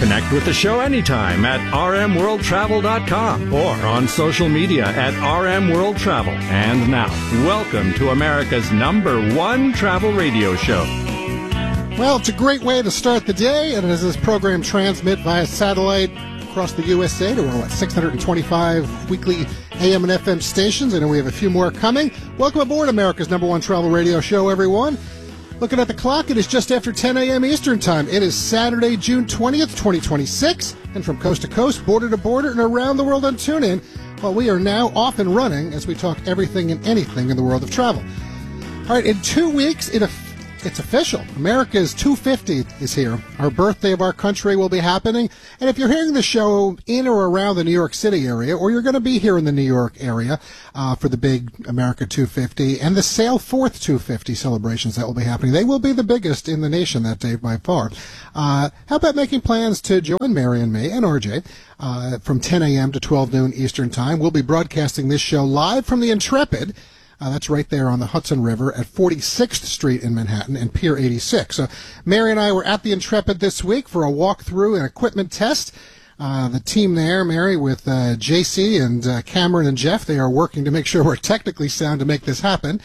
Connect with the show anytime at rmworldtravel.com or on social media at rmworldtravel. And now, welcome to America's #1 travel radio show. Well, it's a great way to start the day, and as this program transmits via satellite across the USA to our 625 weekly AM and FM stations. I know we have a few more coming. Welcome aboard America's #1 travel radio show, everyone. Looking at the clock, it is just after 10 a.m. Eastern Time. It is Saturday, June 20th, 2026, and from coast to coast, border to border, and around the world on TuneIn, well, we are now off and running as we talk everything and anything in the world of travel. All right, in 2 weeks, it's official. America's 250 is here. Our birthday of our country will be happening. And if you're hearing the show in or around the New York City area, or you're going to be here in the New York area for the big America 250 and the Sail Forth 250 celebrations that will be happening, they will be the biggest in the nation that day by far. How about making plans to join Mary and me and RJ from 10 a.m. to 12 noon Eastern Time? We'll be broadcasting this show live from the Intrepid. That's right there on the Hudson River at 46th Street in Manhattan and Pier 86. So Mary and I were at the Intrepid this week for a walkthrough and equipment test. The team there, Mary, with JC and Cameron and Jeff, they are working to make sure we're technically sound to make this happen.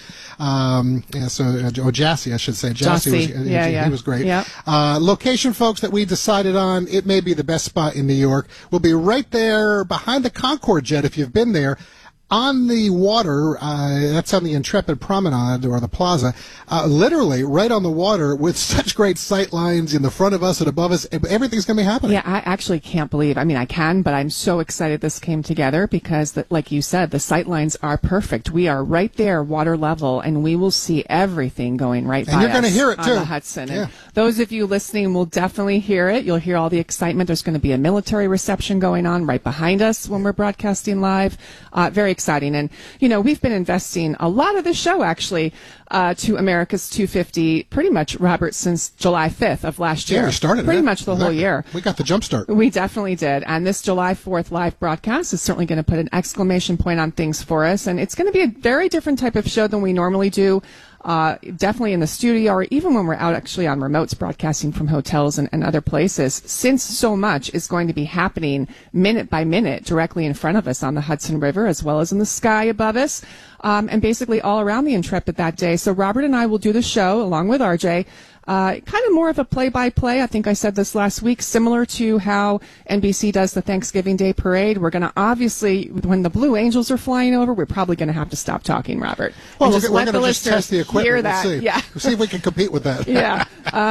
Jassy, I should say. Jassy. He was great. Yep. Location, folks, that we decided on, it may be the best spot in New York. We'll be right there behind the Concorde Jet if you've been there. On the water, that's on the Intrepid Promenade or the Plaza, literally right on the water with such great sight lines in the front of us and above us. Everything's going to be happening. Yeah, I actually can't believe. I mean, I can, but I'm so excited this came together because, like you said, the sight lines are perfect. We are right there, water level, and we will see everything going right by us. And you're going to hear it, too. On the Hudson. Yeah. And those of you listening will definitely hear it. You'll hear all the excitement. There's going to be a military reception going on right behind us when we're broadcasting live. Very exciting. And, you know, we've been investing a lot of the show, actually, to America's 250, pretty much, Robert, since July 5th of last year. Yeah, we started pretty much the whole year. We got the jump start. We definitely did. And this July 4th live broadcast is certainly going to put an exclamation point on things for us. And it's going to be a very different type of show than we normally do. Definitely in the studio or even when we're out actually on remotes broadcasting from hotels and other places, since so much is going to be happening minute by minute directly in front of us on the Hudson River as well as in the sky above us, and basically all around the Intrepid that day. So Robert and I will do the show along with RJ. Kind of more of a play-by-play. I think I said this last week, similar to how NBC does the Thanksgiving Day Parade. We're going to obviously, when the Blue Angels are flying over, we're probably going to have to stop talking, Robert. Well, we're going to just test the equipment. Hear that. We'll see. Yeah. We'll see if we can compete with that. Yeah.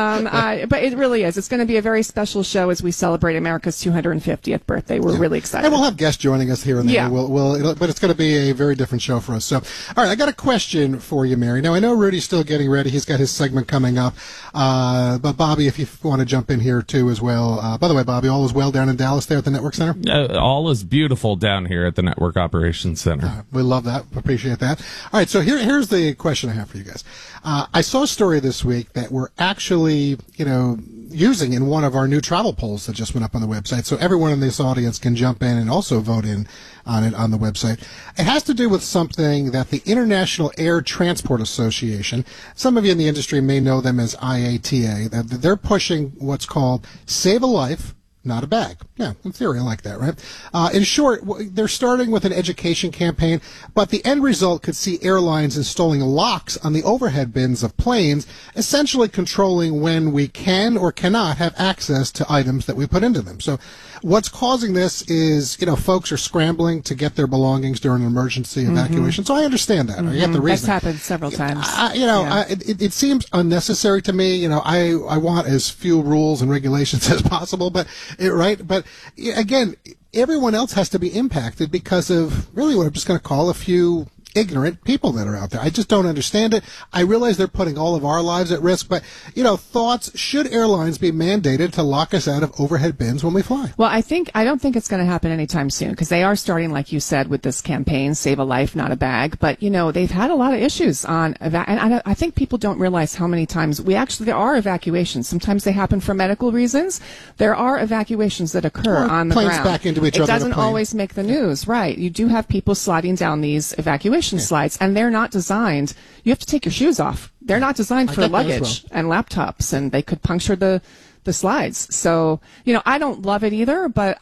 But it really is. It's going to be a very special show as we celebrate America's 250th birthday. We're really excited. And we'll have guests joining us here and there. Yeah. But it's going to be a very different show for us. So, all right, I got a question for you, Mary. Now, I know Rudy's still getting ready. He's got his segment coming up. But Bobby, if you want to jump in here too as well. By the way, Bobby, all is well down in Dallas there at the Network Center? All is beautiful down here at the Network Operations Center. We love that. Appreciate that. All right, so here's the question I have for you guys. I saw a story this week that we're actually, using in one of our new travel polls that just went up on the website. So everyone in this audience can jump in and also vote in on it on the website. It has to do with something that the International Air Transport Association, some of you in the industry may know them as IATA, that they're pushing what's called Save a Life, Not a Bag. Yeah, in theory, I like that, right? In short, they're starting with an education campaign, but the end result could see airlines installing locks on the overhead bins of planes, essentially controlling when we can or cannot have access to items that we put into them. So what's causing this is, folks are scrambling to get their belongings during an emergency evacuation. So I understand that. I get the reason. That's happened several times. It seems unnecessary to me. I want as few rules and regulations as possible, but again, everyone else has to be impacted because of really what I'm just going to call a few ignorant people that are out there. I just don't understand it. I realize they're putting all of our lives at risk, but, thoughts, should airlines be mandated to lock us out of overhead bins when we fly? Well, I don't think it's going to happen anytime soon because they are starting, like you said, with this campaign, Save a Life, Not a Bag. But, they've had a lot of issues and I think people don't realize how many times there are evacuations. Sometimes they happen for medical reasons. There are evacuations that occur on the ground. Planes back into each other. It doesn't always make the news, right? You do have people sliding down these evacuation slides, and they're not designed. You have to take your shoes off. They're not designed for luggage and laptops, and they could puncture the the slides. So, I don't love it either, but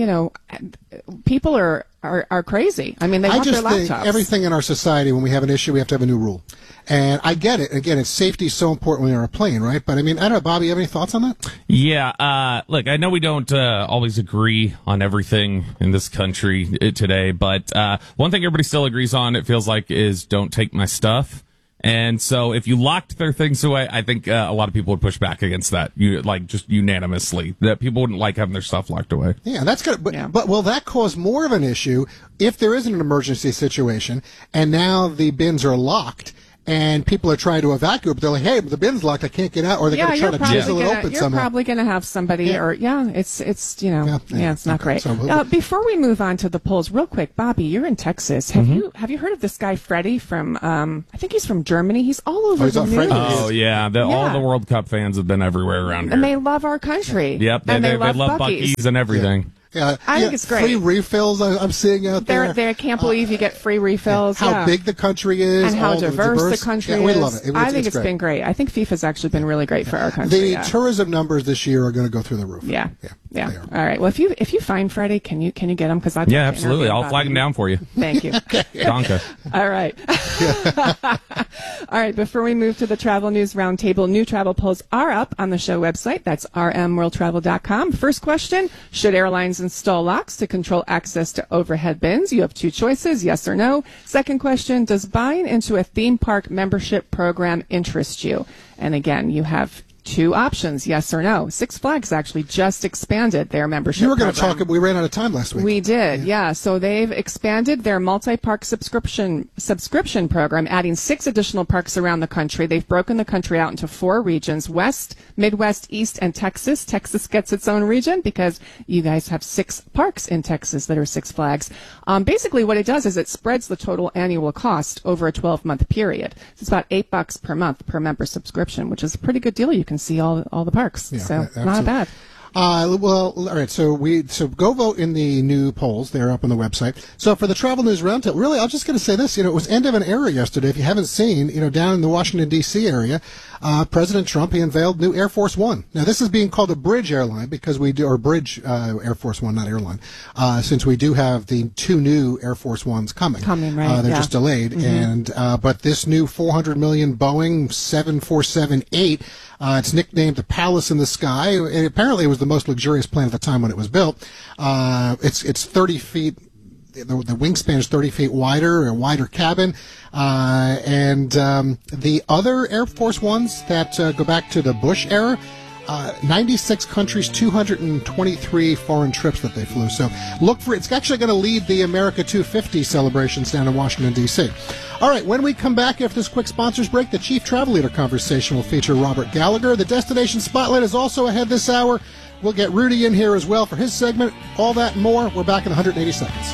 people are crazy. I mean, they want their laptops. I just think everything in our society, when we have an issue, we have to have a new rule. And I get it. Again, safety is so important when you're on a plane, right? But I mean, I don't know, Bobby, you have any thoughts on that? Yeah. Look, I know we don't always agree on everything in this country today, but one thing everybody still agrees on, it feels like, is don't take my stuff. And so if you locked their things away, I think a lot of people would push back against that, just unanimously, that people wouldn't like having their stuff locked away. Yeah, that's good. But will that cause more of an issue if there isn't an emergency situation and now the bins are locked and people are trying to evacuate, but they're like, hey, the bin's locked, I can't get out, or they're going to try to chisel it open somehow. You're probably going to have somebody, it's not great. So, before we move on to the polls, real quick, Bobby, you're in Texas. Have you heard of this guy, Freddie, from, I think he's from Germany. He's all over the news. Oh, yeah. All the World Cup fans have been everywhere around here. And they love our country. Yep, they love Buc-ee's and everything. Yeah, I think it's great. Free refills I'm seeing out there. They can't believe you get free refills. How big the country is. And how diverse the country is. We love it. I think it's been great. I think FIFA's actually been really great for our country. The tourism numbers this year are going to go through the roof. Yeah. All right. Well, if you find Freddie, can you get him? Because absolutely. I'll flag him down for you. Thank you. Donka. All right. All right. Before we move to the travel news roundtable, new travel polls are up on the show website. That's rmworldtravel.com. First question: should airlines install locks to control access to overhead bins? You have two choices, yes or no. Second question: does buying into a theme park membership program interest you? And again, you have two options, yes or no. Six Flags actually just expanded their membership program. You were going to talk, we ran out of time last week. We did, yeah. So they've expanded their multi-park subscription program, adding 6 additional parks around the country. They've broken the country out into 4 regions: West, Midwest, East, and Texas. Texas gets its own region because you guys have 6 parks in Texas that are Six Flags. Basically what it does is it spreads the total annual cost over a 12-month period. It's about $8 per month per member subscription, which is a pretty good deal. You can see all the parks. Yeah, so absolutely. Not bad. Well, all right. So go vote in the new polls. They're up on the website. So for the travel news roundtable, really, I'm just going to say this. It was end of an era yesterday. If you haven't seen, down in the Washington D.C. area, President Trump, he unveiled new Air Force One. Now this is being called a bridge airline because Bridge Air Force One, not airline, since we do have the 2 new Air Force Ones coming. Right? They're just delayed, and but this new $400 million Boeing 747-8. It's nicknamed the Palace in the Sky. Apparently, it was the most luxurious plane at the time when it was built. It's 30 feet. The wingspan is 30 feet wider, a wider cabin. And the other Air Force Ones that go back to the Bush era, 96 countries, 223 foreign trips that they flew. So look for it. It's actually going to lead the America 250 celebrations down in Washington, D.C. All right, when we come back after this quick sponsors break, the Chief Travel Leader conversation will feature Robert Gallagher. The Destination Spotlight is also ahead this hour. We'll get Rudy in here as well for his segment. All that and more. We're back in 180 seconds.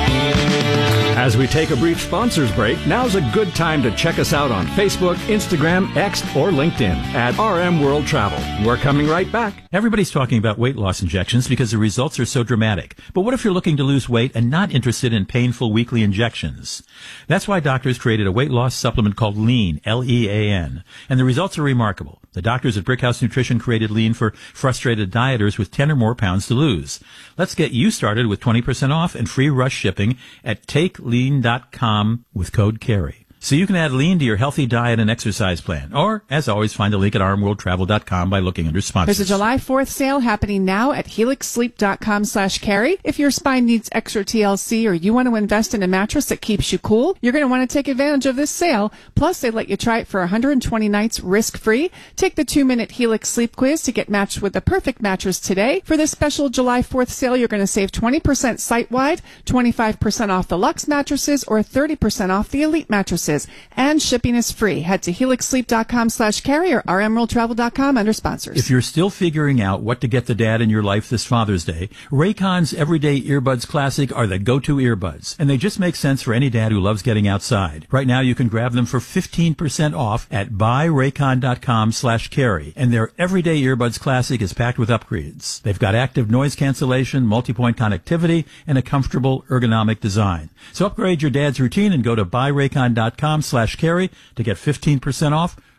As we take a brief sponsors break, now's a good time to check us out on Facebook, Instagram, X, or LinkedIn at RM World Travel. We're coming right back. Everybody's talking about weight loss injections because the results are so dramatic. But what if you're looking to lose weight and not interested in painful weekly injections? That's why doctors created a weight loss supplement called Lean, L-E-A-N. And the results are remarkable. The doctors at Brickhouse Nutrition created Lean for frustrated dieters with 10 or more pounds to lose. Let's get you started with 20% off and free rush shipping at TakeLean.com with code CARRY. So you can add Lean to your healthy diet and exercise plan. Or, as always, find a link at rmworldtravel.com by looking under sponsors. There's a July 4th sale happening now at helixsleep.com/carry. If your spine needs extra TLC or you want to invest in a mattress that keeps you cool, you're going to want to take advantage of this sale. Plus, they let you try it for 120 nights risk-free. Take the 2-minute Helix Sleep Quiz to get matched with the perfect mattress today. For this special July 4th sale, you're going to save 20% site-wide, 25% off the Luxe mattresses, or 30% off the Elite mattresses. And shipping is free. Head to helixsleep.com/carry or rmworldtravel.com under sponsors. If you're still figuring out what to get the dad in your life this Father's Day, Raycon's Everyday Earbuds Classic are the go-to earbuds. And they just make sense for any dad who loves getting outside. Right now, you can grab them for 15% off at buyraycon.com/carry. And their Everyday Earbuds Classic is packed with upgrades. They've got active noise cancellation, multi-point connectivity, and a comfortable ergonomic design. So upgrade your dad's routine and go to buyraycon.com/carry to get 15% off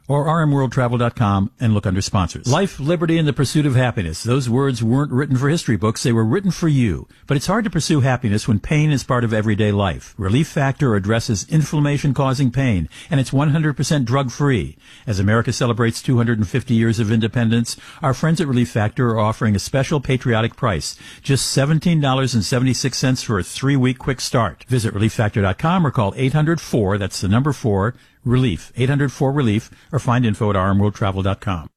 or rmworldtravel.com and look under sponsors. Life, liberty, and the pursuit of happiness. Those words weren't written for history books. They were written for you. But it's hard to pursue happiness when pain is part of everyday life. Relief Factor addresses inflammation-causing pain, and it's 100% drug-free. As America celebrates 250 years of independence, our friends at Relief Factor are offering a special patriotic price, just $17.76 for a 3-week quick start. Visit relieffactor.com or call 800-4, that's the number 4, Relief, 800-4-RELIEF, or find info at rmworldtravel.com.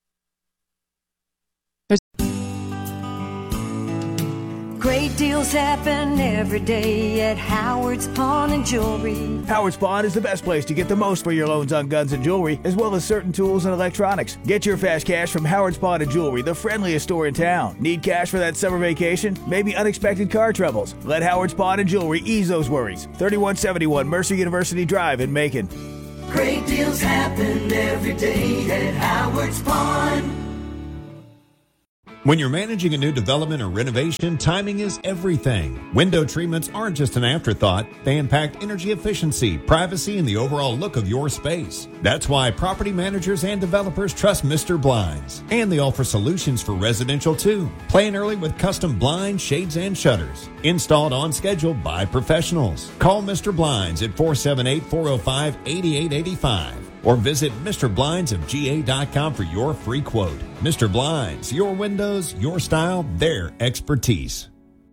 Great deals happen every day at Howard's Pawn and Jewelry. Howard's Pawn is the best place to get the most for your loans on guns and jewelry, as well as certain tools and electronics. Get your fast cash from Howard's Pawn and Jewelry, the friendliest store in town. Need cash for that summer vacation? Maybe unexpected car troubles? Let Howard's Pawn and Jewelry ease those worries. 3171 Mercer University Drive in Macon. Great deals happen every day at Howard's Pawn. When you're managing a new development or renovation, timing is everything. Window treatments aren't just an afterthought. They impact energy efficiency, privacy, and the overall look of your space. That's why property managers and developers trust Mr. Blinds. And they offer solutions for residential too. Plan early with custom blinds, shades, and shutters. Installed on schedule by professionals. Call Mr. Blinds at 478-405-8885. Or visit MrBlindsofGA.com for your free quote. Mr. Blinds, your windows, your style, their expertise.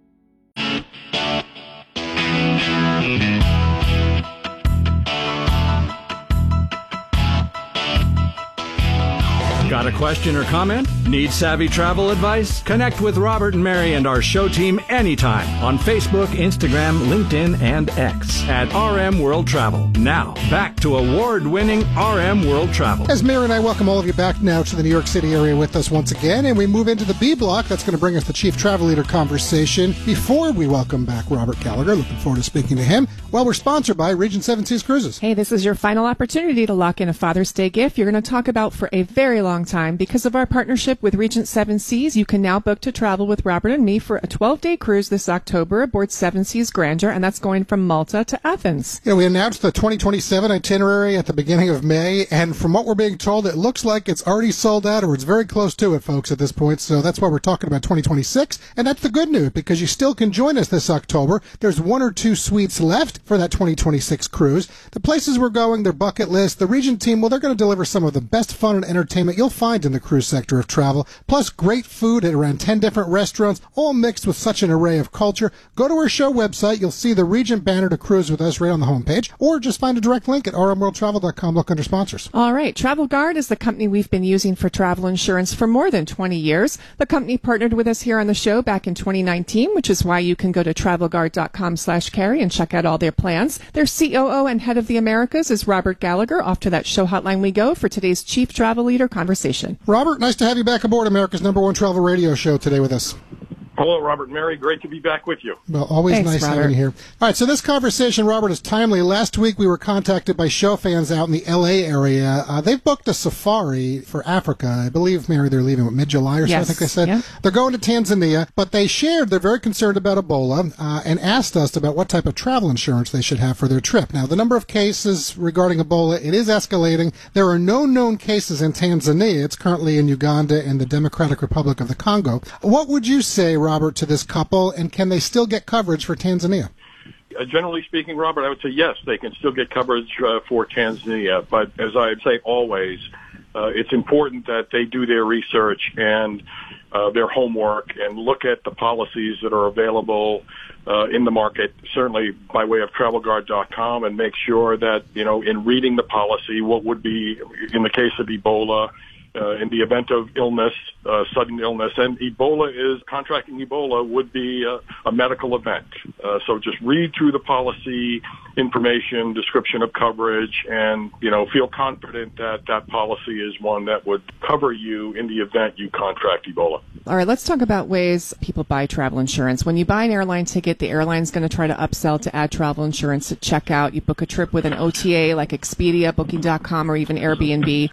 Got a question or comment? Need savvy travel advice? Connect with Robert and Mary and our show team anytime on Facebook, Instagram, LinkedIn, and X at RM World Travel. Now, back to award-winning RM World Travel. As Mary and I welcome all of you back now to the New York City area with us once again, and we move into the B block. That's going to bring us the Chief Travel Leader conversation. Before we welcome back Robert Gallagher, looking forward to speaking to him. Well, we're sponsored by Regent Seven Seas Cruises. Hey, this is your final opportunity to lock in a Father's Day gift you're going to talk about for a very long time. Because of our partnership with Regent Seven Seas, you can now book to travel with Robert and me for a 12-day cruise this October aboard Seven Seas Grandeur, and that's going from Malta to Athens. We announced the 2027 itinerary at the beginning of May, and from what we're being told, it looks like it's already sold out, or it's very close to it, folks, at this point. So that's why we're talking about 2026, and that's the good news, because you still can join us this October. There's 1 or 2 suites left for that 2026 cruise. The places we're going, their bucket list, the Regent team, well, they're going to deliver some of the best fun and entertainment you'll find in the cruise sector of travel, plus great food at around 10 different restaurants, all mixed with such an array of culture. Go to our show website. You'll see the Regent banner to cruise with us right on the homepage, or just find a direct link at rmworldtravel.com. Look under sponsors. All right. Travel Guard is the company we've been using for travel insurance for more than 20 years. The company partnered with us here on the show back in 2019, which is why you can go to travelguard.com/carry and check out all their plans. Their COO and head of the Americas is Robert Gallagher. Off to that show hotline we go for today's Chief Travel Leader conversation. Robert, nice to have you back aboard America's #1 travel radio show today with us. Hello, Robert and Mary. Great to be back with you. Well, always Thanks, nice Robert. having you here. All right, so this conversation, Robert, is timely. Last week we were contacted by show fans out in the L.A. area. They've booked a safari for Africa. I believe, Mary, they're leaving mid-July or so, I Yes, think they said. yeah. They're going to Tanzania, but they shared they're very concerned about Ebola and asked us about what type of travel insurance they should have for their trip. Now, the number of cases regarding Ebola, it is escalating. There are no known cases in Tanzania. It's currently in Uganda and the Democratic Republic of the Congo. What would you say, Robert, to this couple, and can they still get coverage for Tanzania? Generally speaking, Robert, I would say yes, they can still get coverage for Tanzania. But as I say always, it's important that they do their research and their homework and look at the policies that are available in the market, certainly by way of travelguard.com, and make sure that, in reading the policy, what would be, in the case of Ebola, in the event of illness, sudden illness, and contracting Ebola would be a medical event. So just read through the policy information, description of coverage, and, feel confident that that policy is one that would cover you in the event you contract Ebola. All right, let's talk about ways people buy travel insurance. When you buy an airline ticket, the airline's going to try to upsell to add travel insurance at checkout. You book a trip with an OTA like Expedia, Booking.com, or even Airbnb.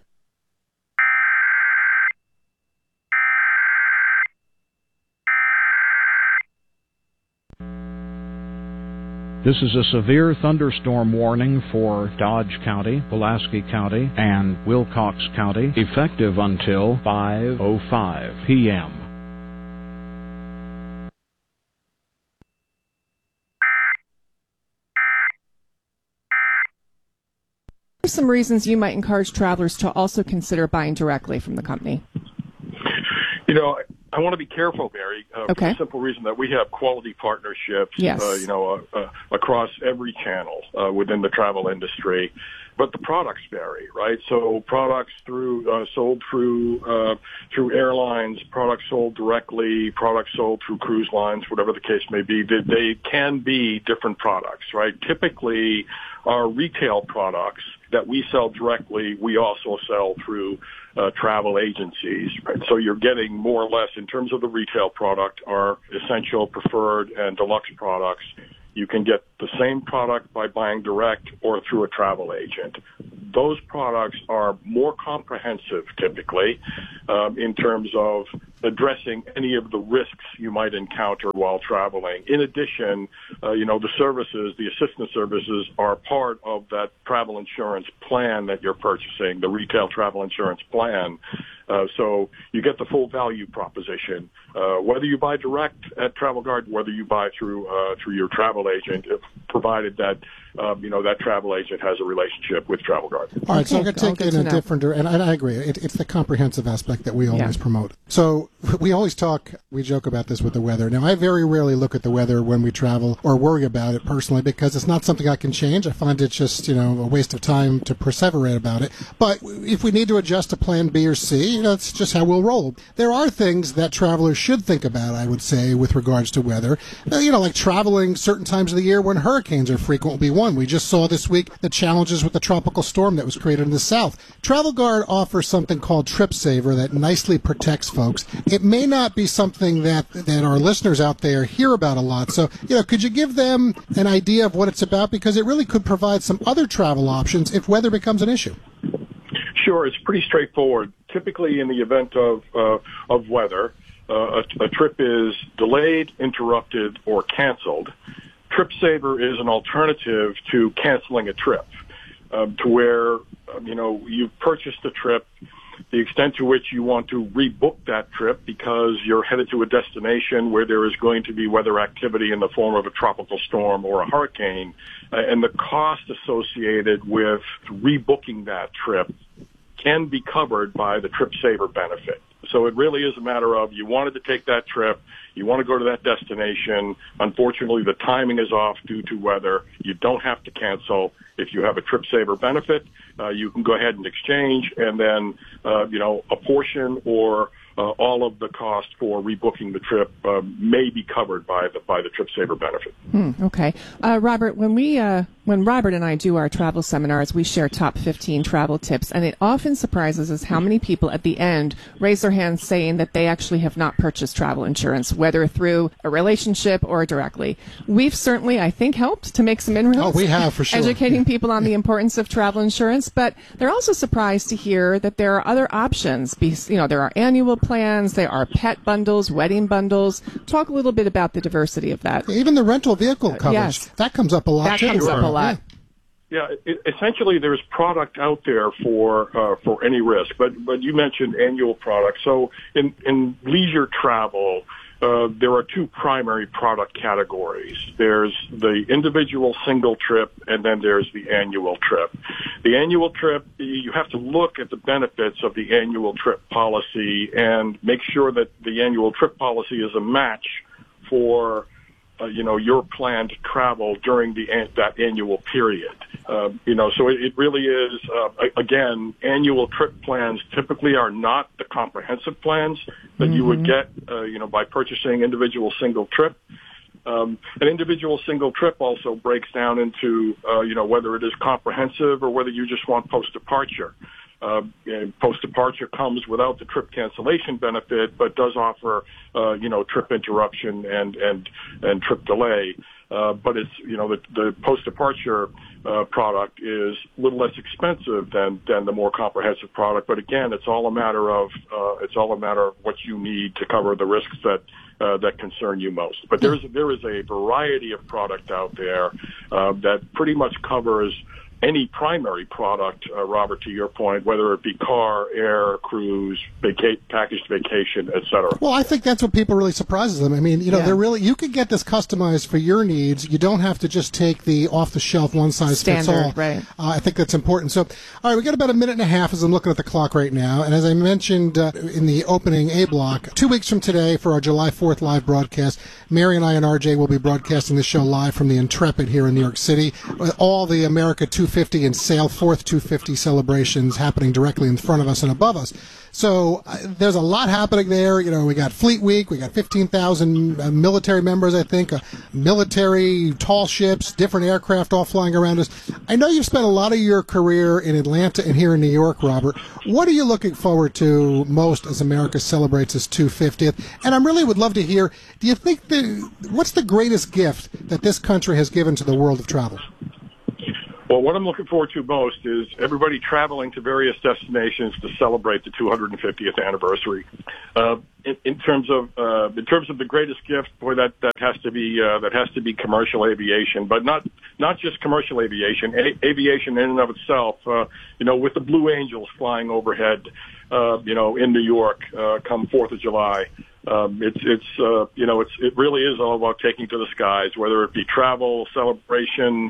This is a severe thunderstorm warning for Dodge County, Pulaski County, and Wilcox County, effective until 5:05 p.m. What are some reasons you might encourage travelers to also consider buying directly from the company? You know, I want to be careful, Mary, for Okay. the simple reason that we have quality partnerships, Yes. Across every channel within the travel industry. But the products vary, right? So products sold through airlines, products sold directly, products sold through cruise lines, whatever the case may be, they can be different products, right? Typically, our retail products that we sell directly, we also sell through travel agencies, right? So you're getting more or less, in terms of the retail product, our essential, preferred, and deluxe products. You can get the same product by buying direct or through a travel agent. Those products are more comprehensive, typically, in terms of addressing any of the risks you might encounter while traveling. In addition, the services, the assistance services, are part of that travel insurance plan that you're purchasing, the retail travel insurance plan. So you get the full value proposition, whether you buy direct at Travel Guard, whether you buy through your travel agent, provided that that travel agent has a relationship with Travel Guard. All right, so I'm going to take it in a different direction, and I agree. It's the comprehensive aspect that we always promote. So we always we joke about this with the weather. Now, I very rarely look at the weather when we travel or worry about it personally because it's not something I can change. I find it just, a waste of time to perseverate about it. But if we need to adjust to plan B or C, that's just how we'll roll. There are things that travelers should think about, I would say, with regards to weather. Like traveling certain times of the year when hurricanes are frequent will be one. We just saw this week the challenges with the tropical storm that was created in the south. Travel Guard offers something called Trip Saver that nicely protects folks. It may not be something that our listeners out there hear about a lot. So, could you give them an idea of what it's about? Because it really could provide some other travel options if weather becomes an issue. Sure, it's pretty straightforward. Typically, in the event of weather, a trip is delayed, interrupted, or canceled. Trip Saver is an alternative to canceling a trip, to where you've purchased a trip. The extent to which you want to rebook that trip because you're headed to a destination where there is going to be weather activity in the form of a tropical storm or a hurricane, and the cost associated with rebooking that trip can be covered by the Trip Saver benefit. So it really is a matter of you wanted to take that trip, you want to go to that destination. Unfortunately, the timing is off due to weather. You don't have to cancel. If you have a Trip Saver benefit, you can go ahead and exchange, and then a portion or all of the cost for rebooking the trip may be covered by the Trip Saver benefit. Okay, Robert. When Robert and I do our travel seminars, we share top 15 travel tips, and it often surprises us how many people at the end raise their hands saying that they actually have not purchased travel insurance, whether through a relationship or directly. We've certainly, I think, helped to make some inroads. Oh, we have, for sure. Educating people on the importance of travel insurance, but they're also surprised to hear that there are other options. There are annual plans, there are pet bundles, wedding bundles. Talk a little bit about the diversity of that. Even the rental vehicle coverage, yes. That comes up a lot, too. That comes up a lot. Yeah, essentially there's product out there for any risk, but you mentioned annual products. So in leisure travel, there are two primary product categories. There's the individual single trip, and then there's the annual trip. The annual trip, you have to look at the benefits of the annual trip policy and make sure that the annual trip policy is a match for your planned travel during that annual period. So it really is, again, annual trip plans typically are not the comprehensive plans that you would get, by purchasing individual single trip. An individual single trip also breaks down into, whether it is comprehensive or whether you just want post-departure. Post-departure comes without the trip cancellation benefit, but does offer, trip interruption and trip delay. but it's, the post-departure product is a little less expensive than the more comprehensive product. But again, it's all a matter of what you need to cover the risks that concern you most. But there is a variety of product out there that pretty much covers any primary product, Robert, to your point, whether it be car, air, cruise, packaged vacation, etc. Well, I think that's what people really surprises them. I mean, they're really, you could get this customized for your needs. You don't have to just take the off-the-shelf one-size-fits-all. Right. I think that's important. So, all right, we got about a minute and a half as I'm looking at the clock right now. And as I mentioned in the opening A block, 2 weeks from today for our July 4th live broadcast, Mary and I and RJ will be broadcasting this show live from the Intrepid here in New York City. All the America 250 and Sail Forth 250 celebrations happening directly in front of us and above us. So there's a lot happening there. We got Fleet Week. We got 15,000 military members, I think, military, tall ships, different aircraft all flying around us. I know you've spent a lot of your career in Atlanta and here in New York, Robert. What are you looking forward to most as America celebrates its 250th? And I really would love to hear, do you think what's the greatest gift that this country has given to the world of travel? Well, what I'm looking forward to most is everybody traveling to various destinations to celebrate the 250th anniversary. In terms of the greatest gift, boy, that has to be commercial aviation, but not just commercial aviation. Aviation in and of itself, with the Blue Angels flying overhead, in New York, come 4th of July. It really is all about taking to the skies, whether it be travel, celebration,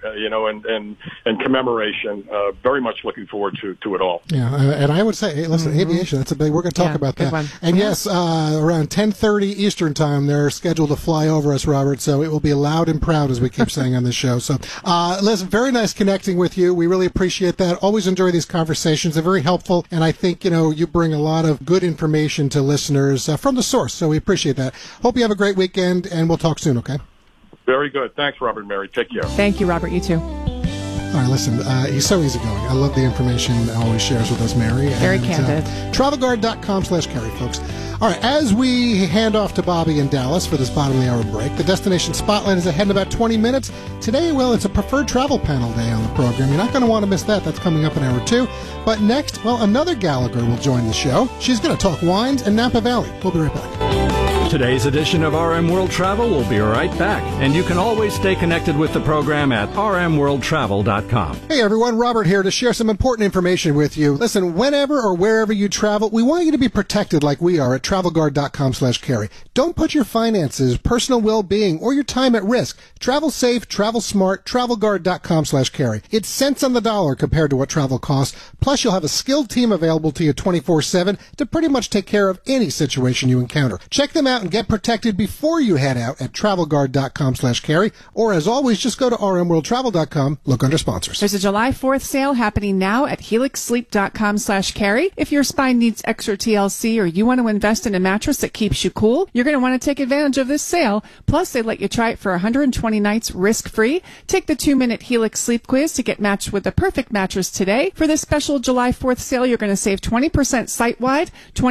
and commemoration. Very much looking forward to it all. Yeah, and I would say, hey, listen, aviation, that's a big, we're going to talk about that. One. And yes, around 10:30 Eastern time, they're scheduled to fly over us, Robert, so it will be loud and proud, as we keep saying on this show. So, listen, very nice connecting with you. We really appreciate that. Always enjoy these conversations. They're very helpful, and I think, you bring a lot of good information to listeners from the source, so we appreciate that. Hope you have a great weekend, and we'll talk soon, okay? Very good. Thanks, Robert and Mary. Take care. Thank you, Robert. You too. All right, listen, he's so easygoing. I love the information he always shares with us, Mary. Very candid. Travelguard.com/Carrie, folks. All right, as we hand off to Bobby in Dallas for this bottom of the hour break, the Destination Spotlight is ahead in about 20 minutes. Today, well, it's a preferred travel panel day on the program. You're not going to want to miss that. That's coming up in hour 2. But next, well, another Gallagher will join the show. She's going to talk wines and Napa Valley. We'll be right back. Today's edition of RM World Travel will be right back, and you can always stay connected with the program at rmworldtravel.com. Hey everyone, Robert here to share some important information with you. Listen, whenever or wherever you travel, we want you to be protected like we are at travelguard.com/carry. Don't put your finances, personal well-being, or your time at risk. Travel safe, travel smart, travelguard.com/carry. It's cents on the dollar compared to what travel costs. Plus, you'll have a skilled team available to you 24/7 to pretty much take care of any situation you encounter. Check them out and get protected before you head out at travelguard.com/carry, or as always, just go to rmworldtravel.com, look under sponsors. There's a July 4th sale happening now at helixsleep.com/carry. If your spine needs extra TLC or you want to invest in a mattress that keeps you cool, you're going to want to take advantage of this sale. Plus, they let you try it for 120 nights risk-free. Take the 2-minute Helix Sleep Quiz to get matched with the perfect mattress today. For this special July 4th sale, you're going to save 20% site-wide,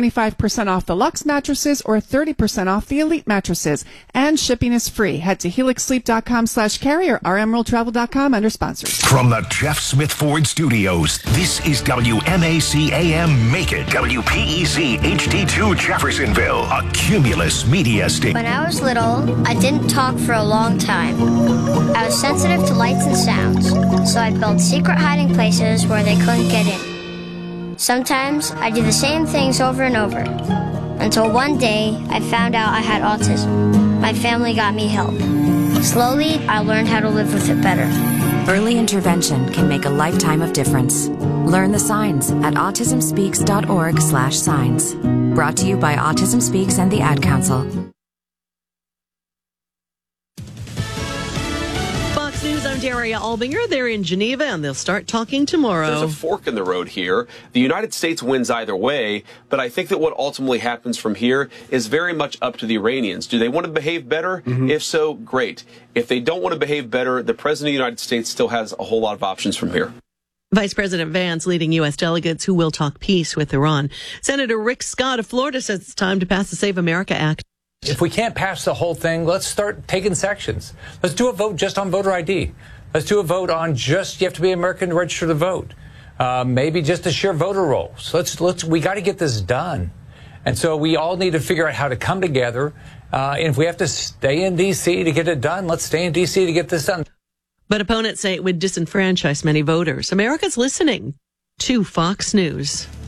25% off the Luxe mattresses, or 30% off the Elite mattresses. And shipping is free. Head to helixsleep.com/carry or rmworldtravel.com under sponsors. From the Jeff Smith Ford Studios, this is WMAC AM Make It, WPEC HD2 Jeffersonville, a Cumulus media station. When I was little, I didn't talk for a long time. I was sensitive to lights and sounds, so I built secret hiding places where they couldn't get in. Sometimes I do the same things over and over, until one day I found out I had autism. My family got me help. Slowly, I learned how to live with it better. Early intervention can make a lifetime of difference. Learn the signs at autismspeaks.org/signs. Brought to you by Autism Speaks and the Ad Council. Fox News, I'm Daria Albinger. They're in Geneva, and they'll start talking tomorrow. There's a fork in the road here. The United States wins either way, but I think that what ultimately happens from here is very much up to the Iranians. Do they want to behave better? If so, great. If they don't want to behave better, the President of the United States still has a whole lot of options from here. Vice President Vance leading U.S. delegates who will talk peace with Iran. Senator Rick Scott of Florida says it's time to pass the Save America Act. If we can't pass the whole thing, let's start taking sections. Let's do a vote just on voter ID. Let's do a vote on just you have to be American to register to vote. Maybe just a sheer voter rolls. We got to get this done. And so we all need to figure out how to come together. And if we have to stay in D.C. to get it done, let's stay in D.C. to get this done. But opponents say it would disenfranchise many voters. America's listening to Fox News.